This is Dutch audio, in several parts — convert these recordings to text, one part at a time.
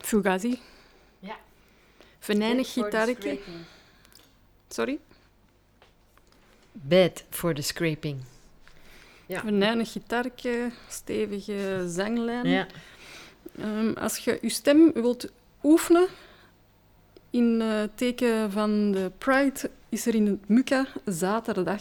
Fugazi. Ja. Venijnig gitaartje. Sorry? Bed for the scraping. Ja. Venijnig gitaartje, stevige zanglijn. Ja. Als je je stem wilt oefenen, in het teken van de Pride, is er in het MUCA zaterdag,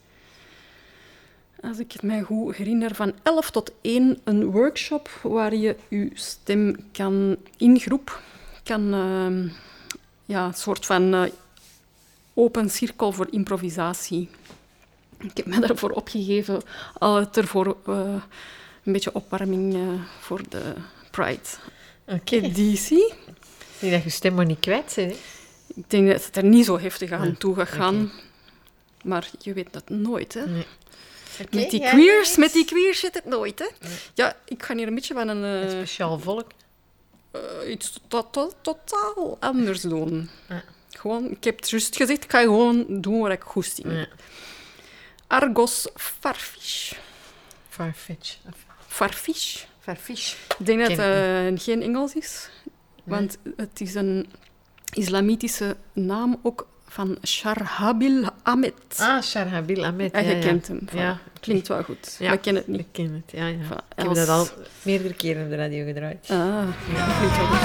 als ik het mij goed herinner, van 11 tot 1 een workshop waar je je stem kan in groep een soort van open cirkel voor improvisatie. Ik heb me daarvoor opgegeven, al ervoor een beetje opwarming voor de Pride-editie. Ik denk dat je stem maar niet kwijt bent, hè? Ik denk dat het er niet zo heftig aan toe gaat gaan. Maar je weet dat nooit, hè. Nee. Met die queers zit het nooit, hè. Nee. Ja, ik ga hier een beetje van Het speciaal volk. iets totaal anders doen. Ja. Gewoon, ik heb het juist gezegd, ik ga gewoon doen wat ik goed zie. Ja. Argos Farfish. Farfetch. Farfish. Ik denk dat het geen Engels is, want het is een islamitische naam ook van Sharhabil Ahmed. Ah, Sharhabil Ahmed. Ja, je kent hem. Ja. Klinkt wel goed, Ja, maar ik ken het niet. Ik ken het, ja. Voilà, Ik heb dat al meerdere keren op de radio gedraaid. Klinkt wel goed.